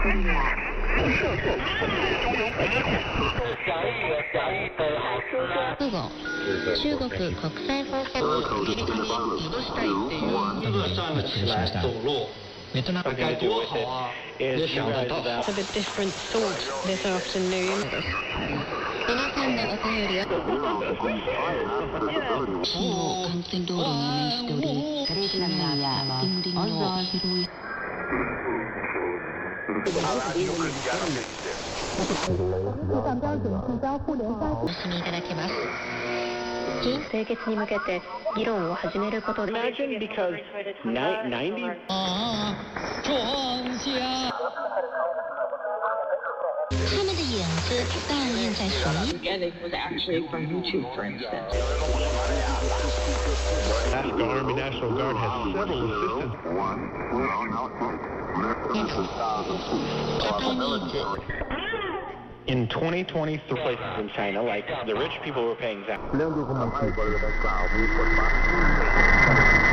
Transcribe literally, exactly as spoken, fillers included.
中国中国国際放送をアメリカに戻したいっていう站起来走路ベトナム该多好啊，也想得到。 Of a different sort this afternoon. 皆さんのお便りは中央幹線道路に面しておりガレージランナーや近隣の広いお進みいただけます。 清潔に向けて議論を始めることで Imagine because ninety 啊，撞下。他们的影子倒映在水。 And it was actually from YouTube, for instance. The Army National Guard has several assistants. in twenty twenty-three places in China, like the rich people were paying tax.